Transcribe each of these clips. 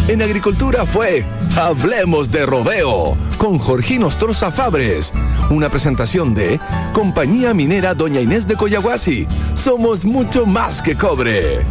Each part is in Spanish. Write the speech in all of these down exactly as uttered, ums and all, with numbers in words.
En agricultura fue Hablemos de Rodeo con Jorgín Ostroza Fabres. Una presentación de Compañía Minera Doña Inés de Coyahuasi. Somos mucho más que cobre.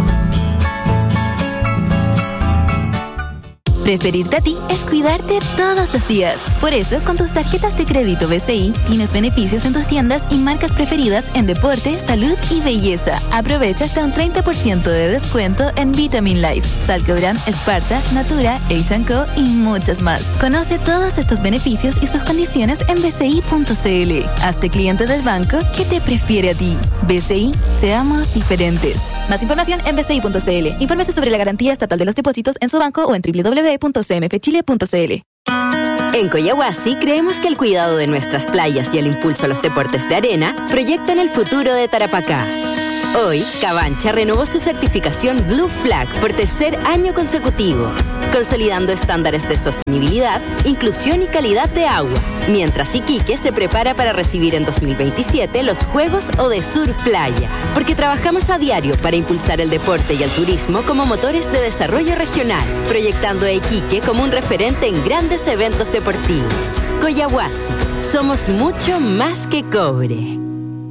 Preferirte a ti es cuidarte todos los días. Por eso, con tus tarjetas de crédito B C I, tienes beneficios en tus tiendas y marcas preferidas en deporte, salud y belleza. Aprovecha hasta un treinta por ciento de descuento en Vitamin Life, Salcobran, Sparta, Natura, H and Co y muchas más. Conoce todos estos beneficios y sus condiciones en b c i punto c l. Hazte cliente del banco que te prefiere a ti. B C I, seamos diferentes. Más información en b c i punto c l. Infórmese sobre la garantía estatal de los depósitos en su banco o en doble u doble u doble u punto c m f chile punto c l. En Coyahuasi creemos que el cuidado de nuestras playas y el impulso a los deportes de arena proyectan el futuro de Tarapacá. Hoy, Cabancha renovó su certificación Blue Flag por tercer año consecutivo, consolidando estándares de sostenibilidad, inclusión y calidad de agua, mientras Iquique se prepara para recibir en dos mil veintisiete los Juegos Odesur Playa, porque trabajamos a diario para impulsar el deporte y el turismo como motores de desarrollo regional, proyectando a Iquique como un referente en grandes eventos deportivos. Coyahuasi, somos mucho más que cobre.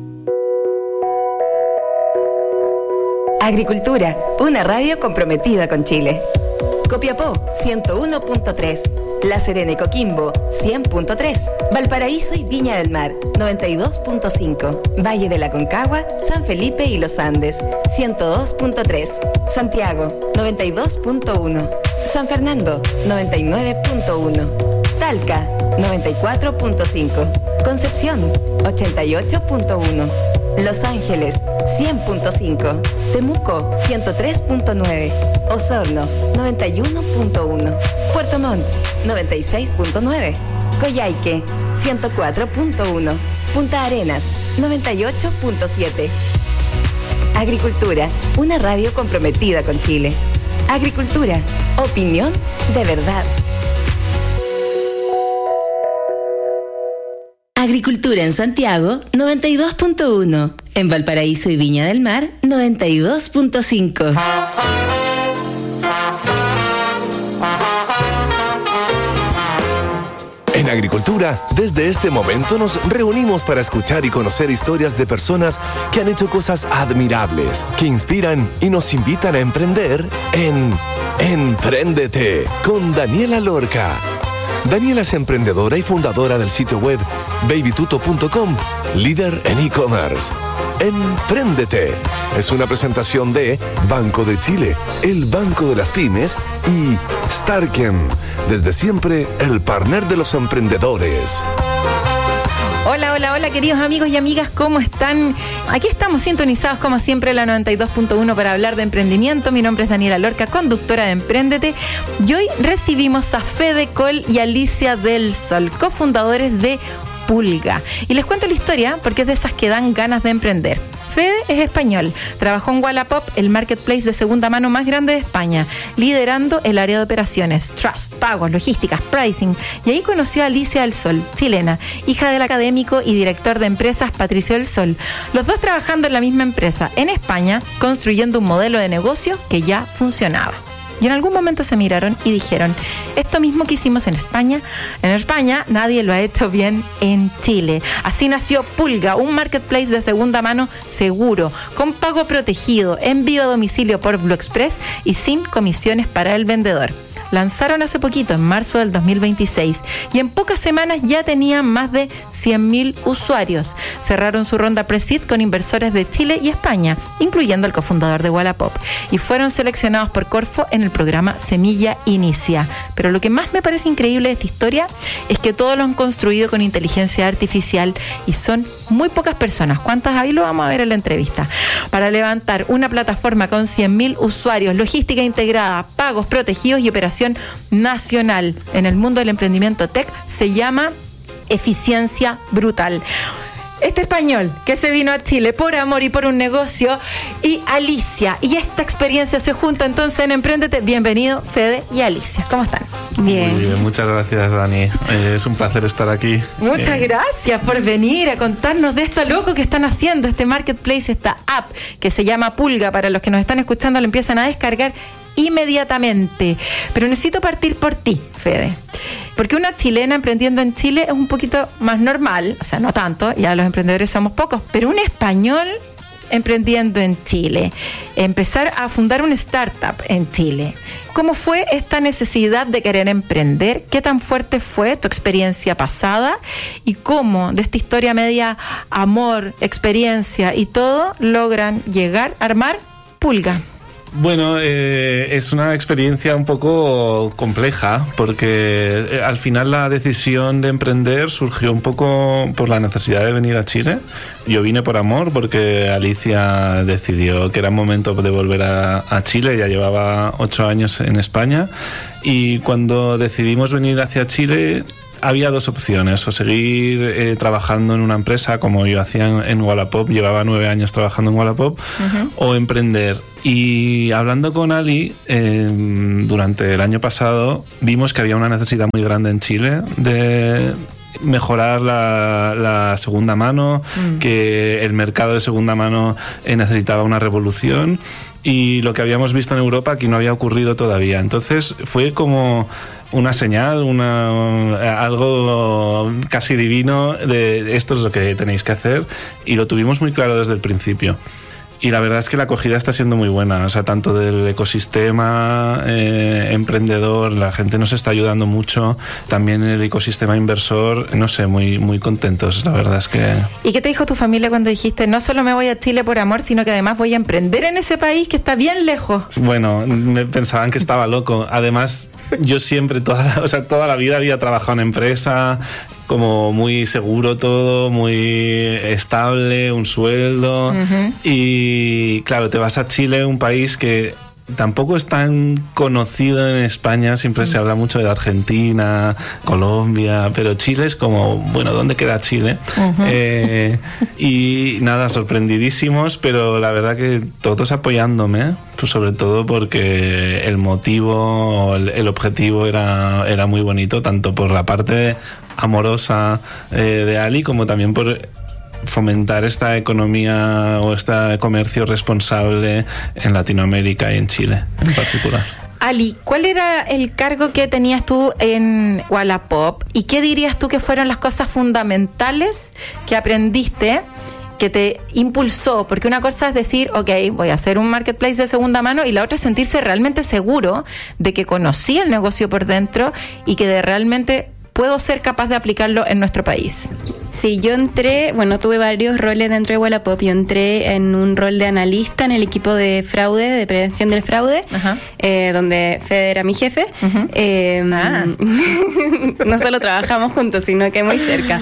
Agricultura, una radio comprometida con Chile. Copiapó, ciento uno punto tres. La Serena y Coquimbo, cien punto tres. Valparaíso y Viña del Mar, noventa y dos punto cinco. Valle de la Concagua, San Felipe y Los Andes, ciento dos punto tres. Santiago, noventa y dos punto uno. San Fernando, noventa y nueve punto uno. Talca, noventa y cuatro punto cinco. Concepción, ochenta y ocho punto uno. Los Ángeles, cien punto cinco. Temuco, ciento tres punto nueve. Osorno, noventa y uno punto uno. Puerto Montt, noventa y seis punto nueve. Coyhaique, ciento cuatro punto uno. Punta Arenas, noventa y ocho punto siete. Agricultura, una radio comprometida con Chile. Agricultura, opinión de verdad. Agricultura en Santiago, noventa y dos punto uno. En Valparaíso y Viña del Mar, noventa y dos punto cinco. En Agricultura, desde este momento nos reunimos para escuchar y conocer historias de personas que han hecho cosas admirables, que inspiran y nos invitan a emprender en Empréndete con Daniela Lorca. Daniela es emprendedora y fundadora del sitio web baby tuto punto com, líder en e-commerce. Empréndete es una presentación de Banco de Chile, el Banco de las Pymes, y Starken, desde siempre el partner de los emprendedores. Hola, hola, hola, queridos amigos y amigas, ¿cómo están? Aquí estamos sintonizados como siempre la noventa y dos punto uno para hablar de emprendimiento. Mi nombre es Daniela Lorca, conductora de Empréndete, y hoy recibimos a Fede Coll y Alicia del Sol, cofundadores de Pulga. Y les cuento la historia porque es de esas que dan ganas de emprender. Fede es español, trabajó en Wallapop, el marketplace de segunda mano más grande de España, liderando el área de operaciones, trust, pagos, logísticas, pricing, y ahí conoció a Alicia del Sol, chilena, hija del académico y director de empresas Patricio del Sol, los dos trabajando en la misma empresa en España, construyendo un modelo de negocio que ya funcionaba. Y en algún momento se miraron y dijeron, esto mismo que hicimos en España, en España nadie lo ha hecho bien en Chile. Así nació Pulga, un marketplace de segunda mano seguro, con pago protegido, envío a domicilio por Blue Express y sin comisiones para el vendedor. Lanzaron hace poquito, en marzo del dos mil veintiséis, y en pocas semanas ya tenían más de cien mil usuarios. Cerraron su ronda Pre-Seed con inversores de Chile y España, incluyendo el cofundador de Wallapop, y fueron seleccionados por Corfo en el programa Semilla Inicia. Pero lo que más me parece increíble de esta historia es que todo lo han construido con inteligencia artificial y son muy pocas personas. ¿Cuántas hay? Lo vamos a ver en la entrevista. Para levantar una plataforma con cien mil usuarios, logística integrada, pagos protegidos y operaciones nacional en el mundo del emprendimiento tech, se llama Eficiencia Brutal. Este español que se vino a Chile por amor y por un negocio, y Alicia, y esta experiencia se junta entonces en Empréndete. Bienvenido, Fede y Alicia, ¿cómo están? Bien. Muy bien, muchas gracias, Dani. Eh, es un placer estar aquí. Muchas eh. gracias por venir a contarnos de esto loco que están haciendo, este marketplace, esta app que se llama Pulga. Para los que nos están escuchando, la empiezan a descargar inmediatamente. Pero necesito partir por ti, Fede. Porque una chilena emprendiendo en Chile es un poquito más normal, o sea, no tanto, ya los emprendedores somos pocos, pero un español emprendiendo en Chile, empezar a fundar una startup en Chile. ¿Cómo fue esta necesidad de querer emprender? ¿Qué tan fuerte fue tu experiencia pasada? ¿Y cómo de esta historia media amor, experiencia y todo logran llegar a armar Pulga? Bueno, eh, es una experiencia un poco compleja porque eh, al final la decisión de emprender surgió un poco por la necesidad de venir a Chile. Yo vine por amor porque Alicia decidió que era momento de volver a, a Chile, ya llevaba ocho años en España y cuando decidimos venir hacia Chile había dos opciones, o seguir eh, trabajando en una empresa como yo hacía en, en Wallapop, llevaba nueve años trabajando en Wallapop, uh-huh. o emprender. Y hablando con Ali, eh, durante el año pasado vimos que había una necesidad muy grande en Chile de mejorar la, la segunda mano, mm. que el mercado de segunda mano eh, necesitaba una revolución y lo que habíamos visto en Europa aquí no había ocurrido todavía. Entonces fue como una señal, una, algo casi divino de esto es lo que tenéis que hacer y lo tuvimos muy claro desde el principio. Y la verdad es que la acogida está siendo muy buena, o sea, tanto del ecosistema eh, emprendedor, la gente nos está ayudando mucho, también el ecosistema inversor, no sé, muy muy contentos, la verdad es que... ¿Y qué te dijo tu familia cuando dijiste, no solo me voy a Chile por amor, sino que además voy a emprender en ese país que está bien lejos? Bueno, me pensaban que estaba loco, además yo siempre, toda la, o sea, toda la vida había trabajado en empresa, como muy seguro todo, muy estable, un sueldo. Uh-huh. Y claro, te vas a Chile, un país que tampoco es tan conocido en España, siempre uh-huh. se habla mucho de Argentina, Colombia, pero Chile es como, bueno, ¿dónde queda Chile? Uh-huh. Eh, y nada, sorprendidísimos, pero la verdad que todos apoyándome, pues sobre todo porque el motivo, el, el objetivo era, era muy bonito, tanto por la parte amorosa eh, de Ali como también por fomentar esta economía o este comercio responsable en Latinoamérica y en Chile en particular. Ali, ¿cuál era el cargo que tenías tú en Wallapop y qué dirías tú que fueron las cosas fundamentales que aprendiste que te impulsó? Porque una cosa es decir, ok, voy a hacer un marketplace de segunda mano, y la otra es sentirse realmente seguro de que conocí el negocio por dentro y que de realmente puedo ser capaz de aplicarlo en nuestro país. Sí, yo entré, bueno, tuve varios roles dentro de Wallapop. Yo entré en un rol de analista en el equipo de fraude, de prevención del fraude, eh, donde Fede era mi jefe. Uh-huh. Eh, ah. No solo trabajamos juntos, sino que muy cerca.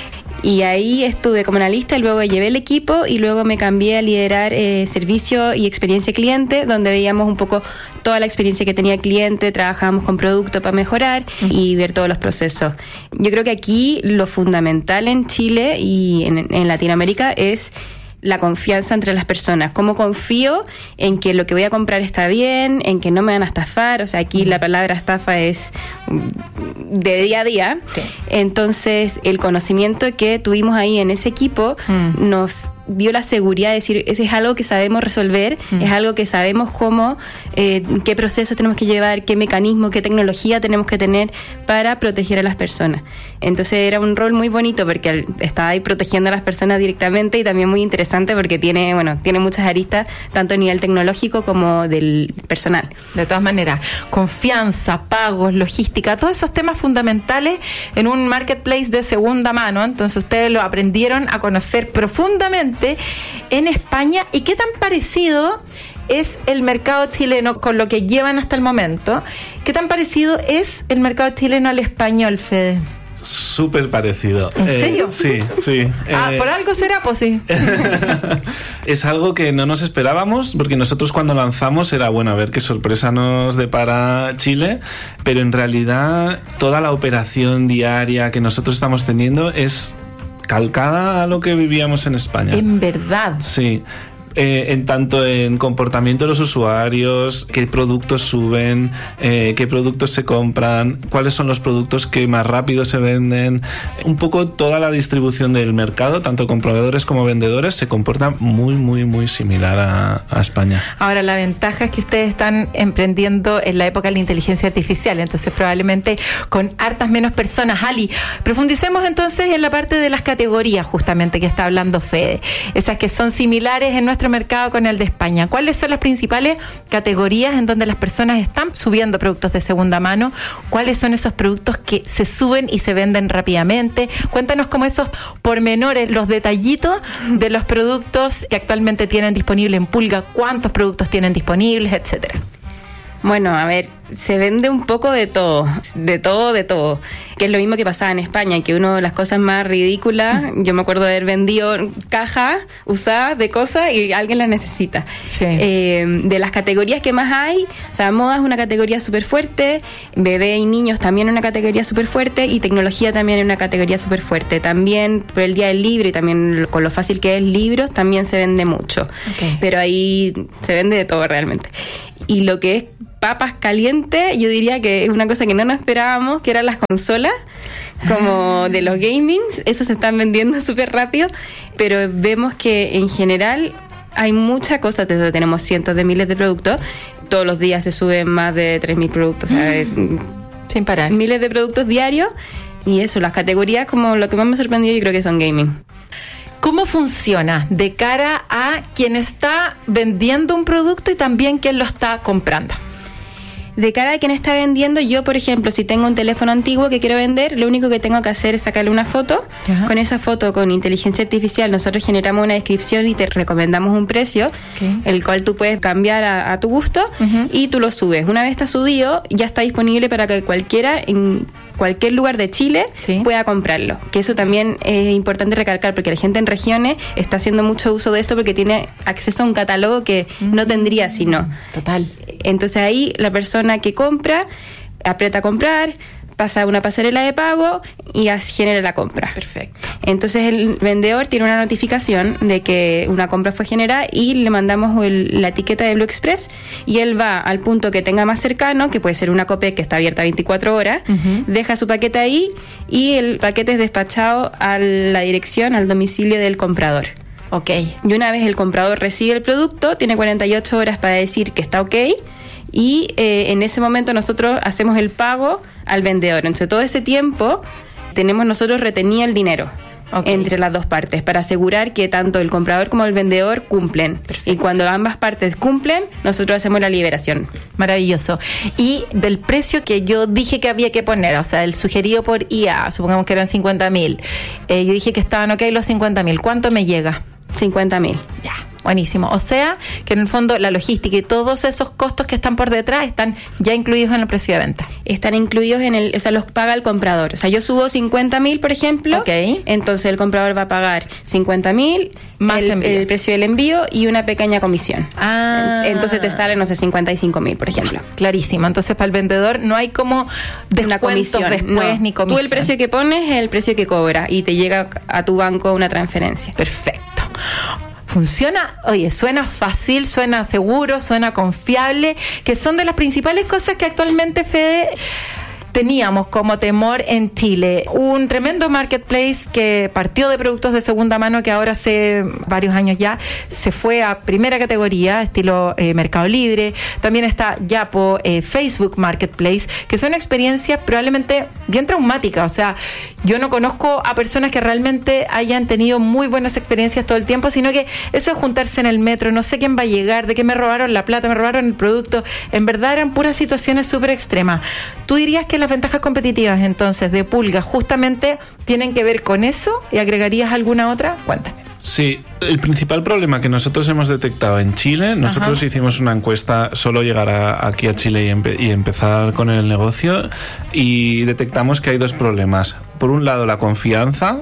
Y ahí estuve como analista, y luego llevé el equipo y luego me cambié a liderar eh, servicio y experiencia cliente, donde veíamos un poco toda la experiencia que tenía el cliente, trabajábamos con producto para mejorar uh-huh. y ver todos los procesos. Yo creo que aquí lo fundamental en Chile y en, en Latinoamérica es la confianza entre las personas. ¿Cómo confío en que lo que voy a comprar está bien, en que no me van a estafar? O sea, aquí uh-huh. la palabra estafa es de día a día. Sí. Entonces, el conocimiento que tuvimos ahí en ese equipo uh-huh. nos dio la seguridad de decir, ese es algo que sabemos resolver, uh-huh. es algo que sabemos cómo, eh, qué procesos tenemos que llevar, qué mecanismos, qué tecnología tenemos que tener para proteger a las personas. Entonces era un rol muy bonito porque estaba ahí protegiendo a las personas directamente, y también muy interesante porque tiene, bueno, tiene muchas aristas, tanto a nivel tecnológico como del personal. De todas maneras, confianza, pagos, logística, todos esos temas fundamentales en un marketplace de segunda mano. Entonces ustedes lo aprendieron a conocer profundamente en España. ¿Y qué tan parecido es el mercado chileno con lo que llevan hasta el momento? ¿Qué tan parecido es el mercado chileno al español, Fede? Súper parecido. ¿En eh, serio? Sí, sí. Ah, eh, por algo será, pues sí. Es algo que no nos esperábamos, porque nosotros cuando lanzamos era, bueno, a ver qué sorpresa nos depara Chile, pero en realidad toda la operación diaria que nosotros estamos teniendo es calcada a lo que vivíamos en España. En verdad. Sí. eh, en tanto en comportamiento de los usuarios, qué productos suben, eh, qué productos se compran, cuáles son los productos que más rápido se venden. Un poco toda la distribución del mercado, tanto con proveedores como vendedores, se comporta muy, muy, muy similar a, a España. Ahora, la ventaja es que ustedes están emprendiendo en la época de la inteligencia artificial, entonces probablemente con hartas menos personas. Ali, profundicemos entonces en la parte de las categorías justamente que está hablando Fede, esas que son similares en nuestro mercado con el de España. ¿Cuáles son las principales categorías en donde las personas están subiendo productos de segunda mano? ¿Cuáles son esos productos que se suben y se venden rápidamente? Cuéntanos como esos pormenores, los detallitos de los productos que actualmente tienen disponible en Pulga, cuántos productos tienen disponibles, etcétera. Bueno, a ver, se vende un poco de todo, de todo, de todo, que es lo mismo que pasaba en España, que una de las cosas más ridículas, yo me acuerdo de haber vendido cajas usadas de cosas y alguien las necesita. Sí. Eh, de las categorías que más hay, o sea, moda es una categoría súper fuerte, bebé y niños también una categoría súper fuerte y tecnología también es una categoría súper fuerte. También por el Día del Libro y también con lo fácil que es libros, también se vende mucho. Okay. Pero ahí se vende de todo realmente. Y lo que es papas calientes, yo diría que es una cosa que no nos esperábamos, que eran las consolas, como de los gamings, esas se están vendiendo súper rápido, pero vemos que en general hay muchas cosas, tenemos cientos de miles de productos, todos los días se suben más de tres mil productos, o sea, es, sin parar. Miles de productos diarios, y eso, las categorías como lo que más me sorprendió yo creo que son gaming. ¿Cómo funciona de cara a quien está vendiendo un producto y también quien lo está comprando? De cara a quien está vendiendo, yo por ejemplo, si tengo un teléfono antiguo que quiero vender, lo único que tengo que hacer es sacarle una foto. Ajá. Con esa foto, con inteligencia artificial, nosotros generamos una descripción y te recomendamos un precio, okay, el cual tú puedes cambiar a, a tu gusto, uh-huh, y tú lo subes. Una vez está subido, ya está disponible para que cualquiera en cualquier lugar de Chile, sí, pueda comprarlo. Que eso también es importante recalcar, porque la gente en regiones está haciendo mucho uso de esto porque tiene acceso a un catálogo que mm, no tendría si no. Total. Entonces ahí la persona que compra aprieta a comprar, pasa una pasarela de pago y así genera la compra. Perfecto. Entonces el vendedor tiene una notificación de que una compra fue generada y le mandamos el, la etiqueta de Blue Express y él va al punto que tenga más cercano, que puede ser una Copec que está abierta veinticuatro horas, uh-huh, deja su paquete ahí y el paquete es despachado a la dirección, al domicilio del comprador. Ok. Y una vez el comprador recibe el producto, tiene cuarenta y ocho horas para decir que está ok. Y eh, en ese momento nosotros hacemos el pago al vendedor. Entonces todo ese tiempo tenemos nosotros retenido el dinero, okay, entre las dos partes para asegurar que tanto el comprador como el vendedor cumplen. Perfecto. Y cuando ambas partes cumplen, nosotros hacemos la liberación. Maravilloso. Y del precio que yo dije que había que poner, o sea, el sugerido por I A, supongamos que eran cincuenta mil, eh, yo dije que estaban ok los cincuenta mil, ¿cuánto me llega? cincuenta mil. Ya. Buenísimo. O sea, que en el fondo la logística y todos esos costos que están por detrás están ya incluidos en el precio de venta. Están incluidos en el, o sea, los paga el comprador. O sea, yo subo cincuenta mil, por ejemplo. Ok. Entonces el comprador va a pagar cincuenta mil más el, el precio del envío y una pequeña comisión. Ah. Entonces te sale, no sé, cincuenta y cinco mil, por ejemplo. Clarísimo. Entonces para el vendedor no hay como una comisión después no, ni comisión. Tú el precio que pones es el precio que cobra y te llega a tu banco una transferencia. Perfecto. Funciona, oye, suena fácil, suena seguro, suena confiable, que son de las principales cosas que actualmente, Fede, teníamos como temor en Chile. Un tremendo marketplace que partió de productos de segunda mano, que ahora hace varios años ya se fue a primera categoría, estilo eh, Mercado Libre. También está Yapo, eh, Facebook Marketplace, que son experiencias probablemente bien traumáticas. O sea, yo no conozco a personas que realmente hayan tenido muy buenas experiencias todo el tiempo, sino que eso es juntarse en el metro, no sé quién va a llegar, de que me robaron la plata, me robaron el producto. En verdad eran puras situaciones súper extremas. ¿Tú dirías que las ventajas competitivas entonces de Pulga justamente tienen que ver con eso? ¿Y agregarías alguna otra? Cuéntame. Sí, el principal problema que nosotros hemos detectado en Chile, nosotros, ajá, hicimos una encuesta, solo llegar a, aquí a Chile y, empe- y empezar con el negocio, y detectamos que hay dos problemas. Por un lado, la confianza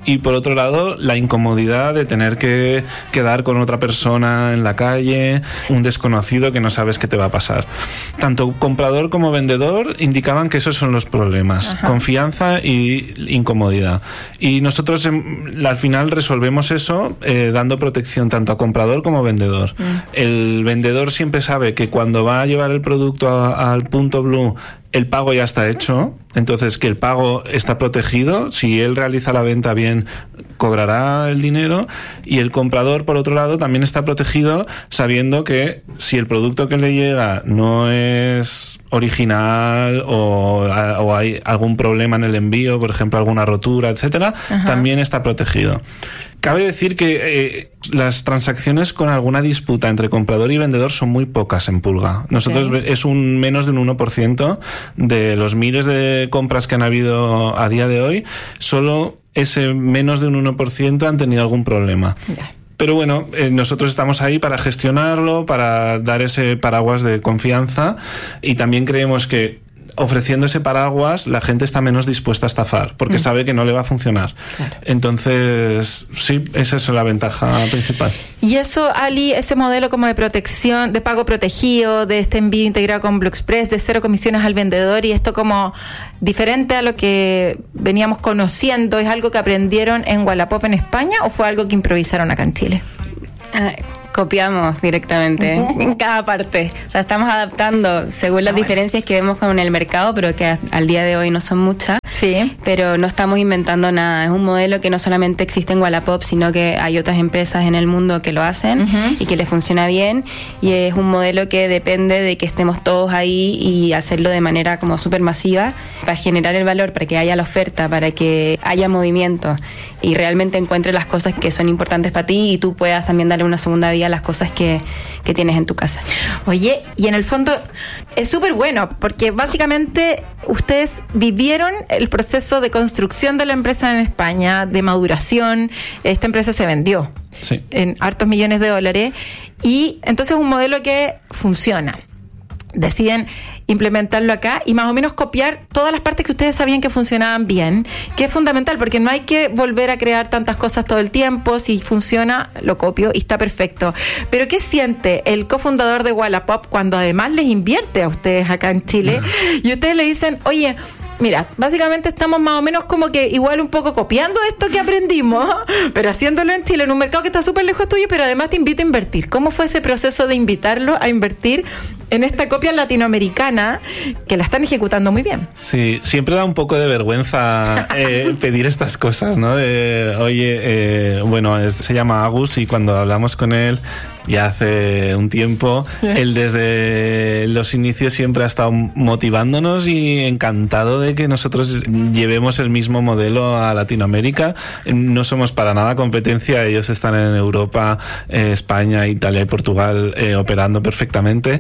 y por otro lado la incomodidad de tener que quedar con otra persona en la calle, un desconocido que no sabes qué te va a pasar. Tanto comprador como vendedor indicaban que esos son los problemas. Ajá. Confianza y incomodidad. Y nosotros en, al final resolvemos eso eh, dando protección tanto a comprador como vendedor. Mm. El vendedor siempre sabe que cuando va a llevar el producto a, al punto Blue, el pago ya está hecho, entonces que el pago está protegido. Si él realiza la venta bien, cobrará el dinero, y el comprador, por otro lado, también está protegido sabiendo que si el producto que le llega no es original o, o hay algún problema en el envío, por ejemplo, alguna rotura, etcétera, Ajá. también está protegido. Cabe decir que eh, las transacciones con alguna disputa entre comprador y vendedor son muy pocas en Pulga. Nosotros okay. es un menos de un uno por ciento de los miles de compras que han habido a día de hoy. Solo ese menos de un uno por ciento han tenido algún problema. Yeah. Pero bueno, eh, nosotros estamos ahí para gestionarlo, para dar ese paraguas de confianza, y también creemos que ofreciendo ese paraguas la gente está menos dispuesta a estafar porque mm. sabe que no le va a funcionar. Claro. Entonces, sí, esa es la ventaja principal. Y eso, Ali, ese modelo como de protección, de pago protegido, de este envío integrado con Blue Express, de cero comisiones al vendedor, y esto como diferente a lo que veníamos conociendo, ¿es algo que aprendieron en Wallapop en España o fue algo que improvisaron acá en Chile? Ah, copiamos directamente uh-huh. en cada parte. O sea, estamos adaptando según las ah, diferencias bueno. que vemos con el mercado, pero que al día de hoy no son muchas. Sí. Pero no estamos inventando nada. Es un modelo que no solamente existe en Wallapop, sino que hay otras empresas en el mundo que lo hacen uh-huh. y que les funciona bien. Y es un modelo que depende de que estemos todos ahí y hacerlo de manera como súper masiva para generar el valor, para que haya la oferta, para que haya movimiento y realmente encuentres las cosas que son importantes para ti y tú puedas también darle una segunda vida a las cosas que, que tienes en tu casa. Oye, y en el fondo es súper bueno porque básicamente ustedes vivieron el proceso de construcción de la empresa en España, de maduración. Esta empresa se vendió sí. en hartos millones de dólares y entonces es un modelo que funciona. Deciden implementarlo acá y más o menos copiar todas las partes que ustedes sabían que funcionaban bien, que es fundamental porque no hay que volver a crear tantas cosas todo el tiempo. Si funciona, lo copio y está perfecto. Pero ¿qué siente el cofundador de Wallapop cuando además les invierte a ustedes acá en Chile y ustedes le dicen, oye, mira, básicamente estamos más o menos como que igual un poco copiando esto que aprendimos, pero haciéndolo en Chile, en un mercado que está súper lejos tuyo, pero además te invito a invertir? ¿Cómo fue ese proceso de invitarlo a invertir en esta copia latinoamericana que la están ejecutando muy bien? Sí, siempre da un poco de vergüenza eh, pedir estas cosas, ¿no? De, oye, eh, bueno, es, se llama Agus y cuando hablamos con él ya hace un tiempo, él desde los inicios siempre ha estado motivándonos y encantado de que nosotros llevemos el mismo modelo a Latinoamérica. No somos para nada competencia, ellos están en Europa, eh, España, Italia y Portugal eh, operando perfectamente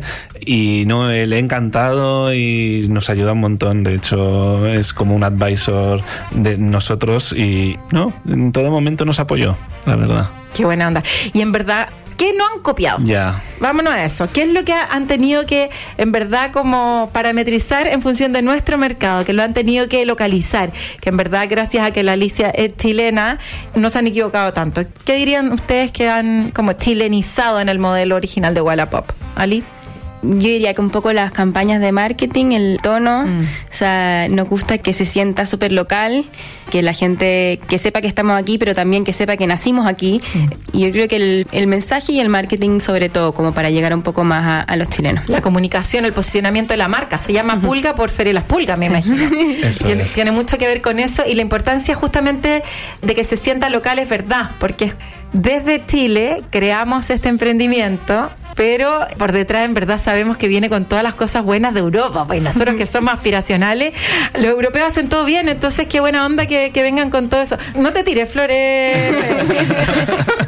y no, él encantado y nos ayuda un montón. De hecho, es como un advisor de nosotros y no, en todo momento nos apoyó, la verdad. Qué buena onda. Y en verdad, ¿qué no han copiado? Ya. Yeah. Vámonos a eso. ¿Qué es lo que han tenido que, en verdad, como parametrizar en función de nuestro mercado? Que lo han tenido que localizar. Que en verdad, gracias a que la Alicia es chilena, no se han equivocado tanto. ¿Qué dirían ustedes que han como chilenizado en el modelo original de Wallapop? ¿Ali? Yo diría que un poco las campañas de marketing, el tono, mm. o sea, nos gusta que se sienta súper local, que la gente que sepa que estamos aquí, pero también que sepa que nacimos aquí. Mm. Y yo creo que el, el mensaje y el marketing sobre todo, como para llegar un poco más a, a los chilenos. La comunicación, el posicionamiento de la marca, se llama uh-huh. Pulga por Feria Las Pulgas, me sí. imagino. Tiene, tiene mucho que ver con eso y la importancia justamente de que se sienta local es verdad, porque desde Chile creamos este emprendimiento, pero por detrás en verdad sabemos que viene con todas las cosas buenas de Europa, pues nosotros que somos aspiracionales, los europeos hacen todo bien, entonces qué buena onda que, que vengan con todo eso. No te tires, Flores.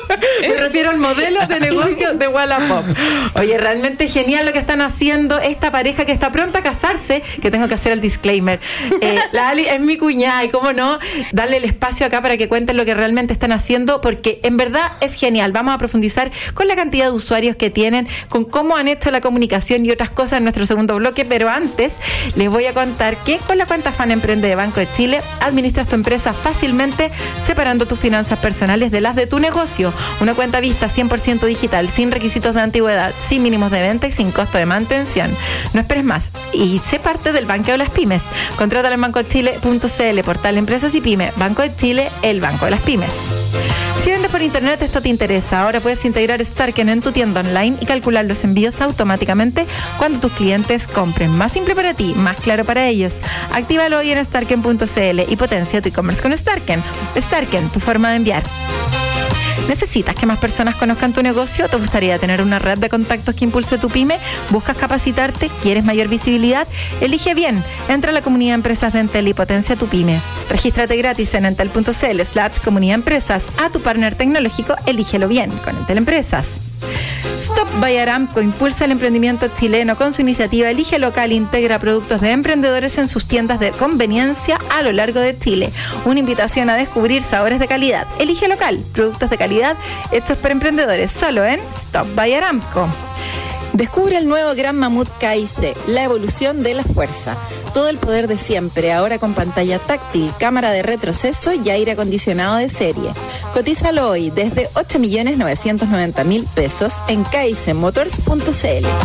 Me refiero al modelo de negocio de Wallapop. Oye, realmente genial lo que están haciendo esta pareja que está pronta a casarse, que tengo que hacer el disclaimer. Eh, la Ali es mi cuñada y cómo no, darle el espacio acá para que cuenten lo que realmente están haciendo, porque en verdad es genial. Vamos a profundizar con la cantidad de usuarios que tienen, con cómo han hecho la comunicación y otras cosas en nuestro segundo bloque, pero antes les voy a contar que con la cuenta Fan Emprende de Banco de Chile administras tu empresa fácilmente, separando tus finanzas personales de las de tu negocio. Una cuenta vista cien por ciento digital, sin requisitos de antigüedad, sin mínimos de venta y sin costo de mantención. No esperes más y sé parte del banco de las pymes. Contrátalo en banco de chile punto c l, portal Empresas y Pymes. Banco de Chile, el banco de las pymes. Si vendes por internet, esto te interesa. Ahora puedes integrar Starken en tu tienda online y calcular los envíos automáticamente cuando tus clientes compren. Más simple para ti, más claro para ellos. Actívalo hoy en starken punto c l y potencia tu e-commerce con Starken. Starken, tu forma de enviar. ¿Necesitas que más personas conozcan tu negocio? ¿Te gustaría tener una red de contactos que impulse tu pyme? ¿Buscas capacitarte? ¿Quieres mayor visibilidad? Elige bien. Entra a la comunidad de empresas de Entel y potencia tu pyme. Regístrate gratis en entel punto c l slash comunidad empresas. A tu partner tecnológico, elígelo bien con Entel Empresas. Stop by Aramco impulsa el emprendimiento chileno con su iniciativa Elige Local, integra productos de emprendedores en sus tiendas de conveniencia a lo largo de Chile. Una invitación a descubrir sabores de calidad. Elige Local, productos de calidad hechos por emprendedores, solo en Stop by Aramco. Descubre el nuevo Gran Mamut K I C, la evolución de la fuerza. Todo el poder de siempre, ahora con pantalla táctil, cámara de retroceso y aire acondicionado de serie. Cotízalo hoy desde ocho millones novecientos noventa mil pesos en k i c motors punto c l.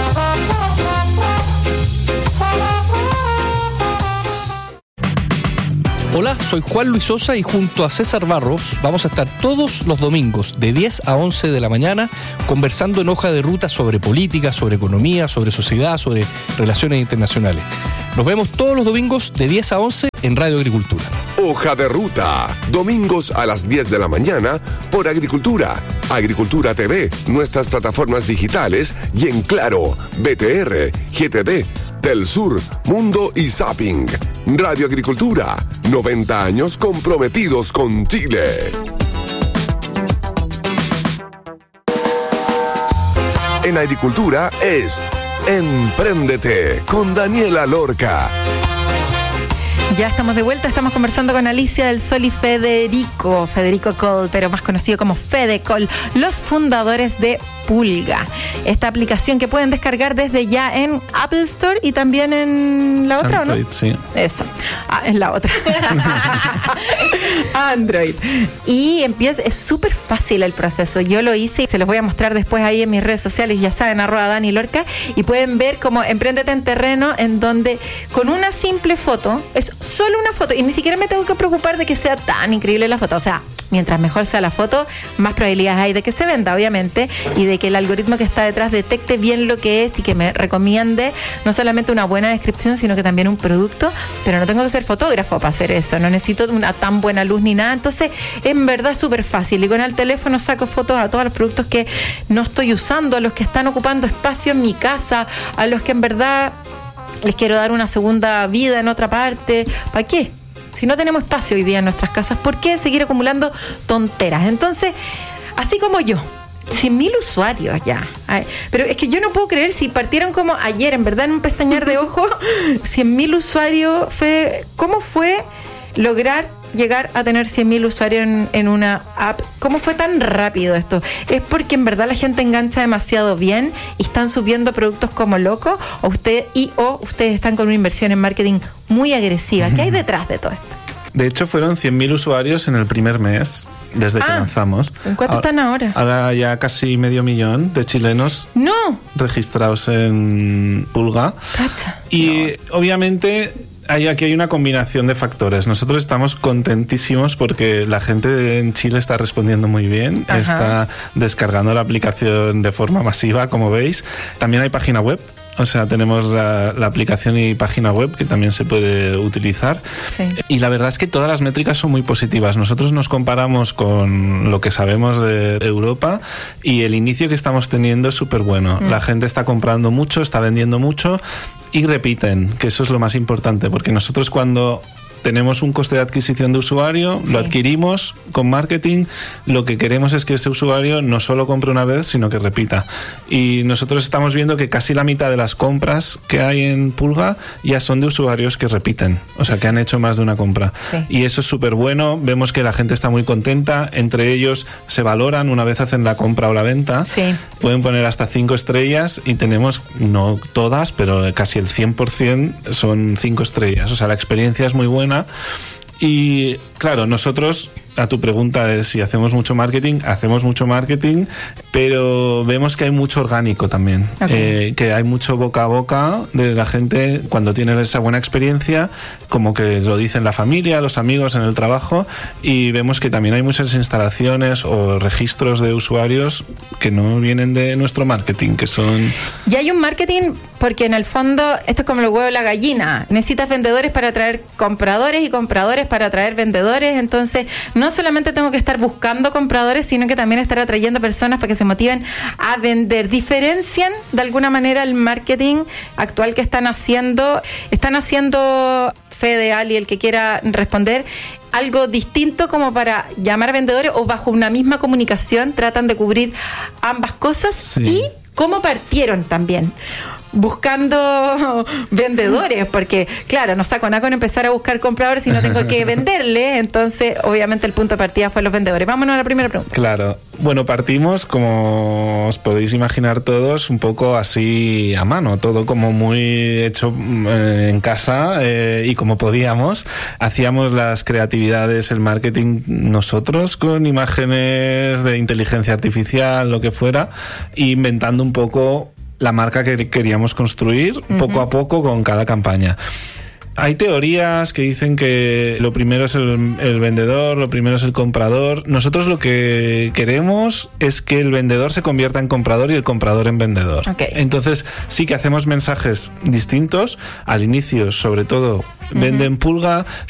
Hola, soy Juan Luis Sosa y junto a César Barros vamos a estar todos los domingos de diez a once de la mañana conversando en Hoja de Ruta sobre política, sobre economía, sobre sociedad, sobre relaciones internacionales. Nos vemos todos los domingos de diez a once en Radio Agricultura. Hoja de Ruta, domingos a las diez de la mañana por Agricultura, Agricultura T V, nuestras plataformas digitales y en Claro, B T R, G T D, Telsur, Mundo y Zapping. Radio Agricultura, noventa años comprometidos con Chile. En Agricultura es Empréndete con Daniela Lorca. Ya estamos de vuelta, estamos conversando con Alicia del Sol y Federico, Federico Cole, pero más conocido como Fede Cole, los fundadores de Pulga, esta aplicación que pueden descargar desde ya en Apple Store y también en la otra, Android, ¿o no? Sí. Eso, ah, en la otra. Android. Y empieza, es súper fácil el proceso. Yo lo hice y se los voy a mostrar después ahí en mis redes sociales, ya saben, arroba Dani Lorca, y pueden ver cómo Empréndete en terreno, en donde con una simple foto, es solo una foto, y ni siquiera me tengo que preocupar de que sea tan increíble la foto. O sea, mientras mejor sea la foto, más probabilidades hay de que se venda, obviamente, y de que el algoritmo que está detrás detecte bien lo que es y que me recomiende no solamente una buena descripción, sino que también un producto. Pero no tengo que ser fotógrafo para hacer eso, no necesito una tan buena luz ni nada. Entonces, en verdad es súper fácil, y con el teléfono saco fotos a todos los productos que no estoy usando, a los que están ocupando espacio en mi casa, a los que en verdad les quiero dar una segunda vida en otra parte. ¿Para qué? Si no tenemos espacio hoy día en nuestras casas, ¿por qué seguir acumulando tonteras? Entonces, así como yo, cien mil usuarios ya. Ay, pero es que yo no puedo creer, si partieron como ayer, en verdad, en un pestañear de ojo, cien mil usuarios. Fue, ¿cómo fue lograr llegar a tener cien mil usuarios en, en una app? ¿Cómo fue tan rápido esto? ¿Es porque en verdad la gente engancha demasiado bien y están subiendo productos como locos? ¿O usted y o ustedes están con una inversión en marketing muy agresiva? ¿Qué hay detrás de todo esto? De hecho, fueron cien mil usuarios en el primer mes, desde que ah, lanzamos. ¿En cuánto ahora, están ahora? Ahora ya casi medio millón de chilenos ¡No! registrados en Pulga. Cacha. Y no. obviamente hay, aquí hay una combinación de factores. Nosotros estamos contentísimos porque la gente en Chile está respondiendo muy bien. Ajá. Está descargando la aplicación de forma masiva, como veis. También hay página web. O sea, tenemos la, la aplicación y página web que también se puede utilizar. Sí. Y la verdad es que todas las métricas son muy positivas. Nosotros nos comparamos con lo que sabemos de Europa y el inicio que estamos teniendo es súper bueno. Mm. La gente está comprando mucho, está vendiendo mucho y repiten, que eso es lo más importante, porque nosotros cuando tenemos un coste de adquisición de usuario, sí. lo adquirimos con marketing, lo que queremos es que ese usuario no solo compre una vez, sino que repita. Y nosotros estamos viendo que casi la mitad de las compras que hay en Pulga ya son de usuarios que repiten, o sea, que han hecho más de una compra. Sí. Y eso es súper bueno, vemos que la gente está muy contenta, entre ellos se valoran una vez hacen la compra o la venta, sí. pueden poner hasta cinco estrellas y tenemos, no todas, pero casi el cien por ciento son cinco estrellas, o sea, la experiencia es muy buena. Y claro, nosotros, a tu pregunta de si hacemos mucho marketing, hacemos mucho marketing, pero vemos que hay mucho orgánico también, okay. eh, que hay mucho boca a boca de la gente cuando tiene esa buena experiencia, como que lo dicen la familia, los amigos en el trabajo, y vemos que también hay muchas instalaciones o registros de usuarios que no vienen de nuestro marketing, que son... Y hay un marketing porque en el fondo esto es como el huevo de la gallina, necesitas vendedores para atraer compradores y compradores para atraer vendedores, entonces no solamente tengo que estar buscando compradores, sino que también estar atrayendo personas para que se motiven a vender. ¿Diferencian de alguna manera el marketing actual que están haciendo? ¿Están haciendo, Fede, Ali, el que quiera responder, algo distinto como para llamar a vendedores o bajo una misma comunicación tratan de cubrir ambas cosas? Sí. ¿Y cómo partieron también? Buscando vendedores, porque claro, no saco nada con empezar a buscar compradores si no tengo que venderle, entonces obviamente el punto de partida fue los vendedores. Vámonos a la primera pregunta. Claro, bueno, partimos, como os podéis imaginar todos, un poco así a mano, todo como muy hecho eh, en casa eh, y como podíamos. Hacíamos las creatividades, el marketing nosotros con imágenes de inteligencia artificial, lo que fuera, inventando un poco la marca que queríamos construir, uh-huh. poco a poco con cada campaña. Hay teorías que dicen que lo primero es el, el vendedor, lo primero es el comprador. Nosotros lo que queremos es que el vendedor se convierta en comprador y el comprador en vendedor. Okay. Entonces sí que hacemos mensajes distintos. Al inicio, sobre todo, uh-huh. vende en Pulga.